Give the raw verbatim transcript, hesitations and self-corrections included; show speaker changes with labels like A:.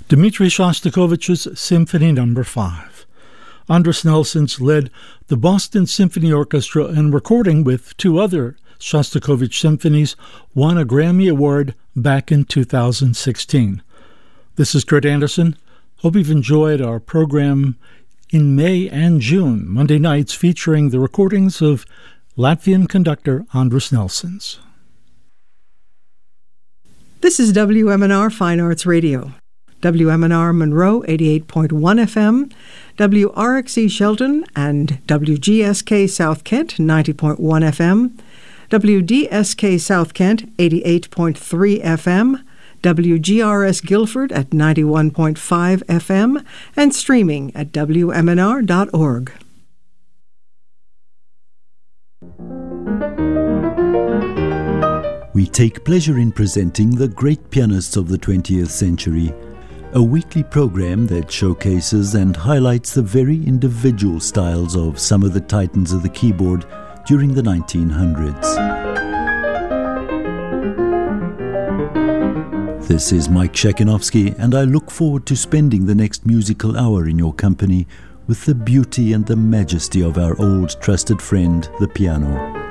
A: Dmitri Shostakovich's Symphony Number five. Andris Nelsons led the Boston Symphony Orchestra in recording with two other Shostakovich symphonies, won a Grammy Award back in two thousand sixteen. This is Kurt Anderson. Hope you've enjoyed our program in May and June, Monday nights, featuring the recordings of Latvian conductor Andris Nelsons.
B: This is W M N R Fine Arts Radio. W M N R Monroe eighty-eight point one F M, W R X E Shelton and W G S K South Kent ninety point one F M, W D S K South Kent eighty-eight point three F M, W G R S Guilford at ninety-one point five F M, and streaming at W M N R dot org.
C: We take pleasure in presenting the great pianists of the twentieth century, a weekly program that showcases and highlights the very individual styles of some of the titans of the keyboard during the nineteen hundreds. This is Mike Shakinovsky, and I look forward to spending the next musical hour in your company with the beauty and the majesty of our old trusted friend, the piano.